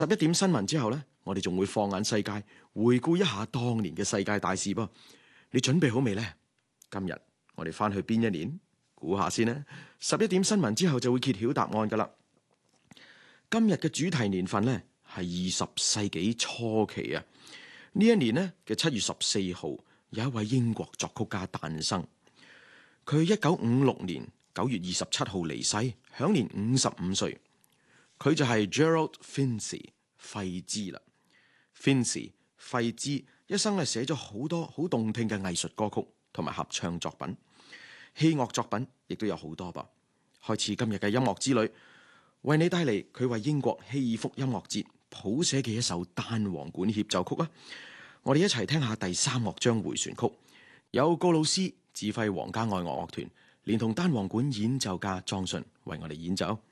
11點新聞之後呢，我哋仲會放眼世界，回顧一下當年嘅世界大事噃。你準備好未呢？今日我哋翻去邊一年？估下先呢。11點新聞之後就會揭曉答案噶啦。今日嘅主題年份呢係20世紀初期啊。呢一年呢嘅7月14號，有一位英國作曲家誕生。佢1956年9月27號離世，享年55歲。佢就係 Gerald Finzi 費茲啦。Finzi 費茲一生係寫咗好多好動聽嘅藝術歌曲同埋合唱作品，器樂作品亦都有好多噃。開始今日嘅音樂之旅，為你帶嚟佢為英國希爾福音樂節譜寫嘅一首單簧管協奏曲啊！我哋一齊聽下第3樂章回旋曲，有高老師指揮皇家愛樂樂團，連同單簧管演奏家莊順為我哋演奏。